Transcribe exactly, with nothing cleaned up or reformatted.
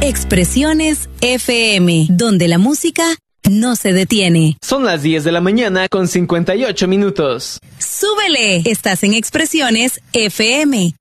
Expresiones F M, donde la música no se detiene. Son las diez de la mañana con cincuenta y ocho minutos. ¡Súbele! Estás en Expresiones F M.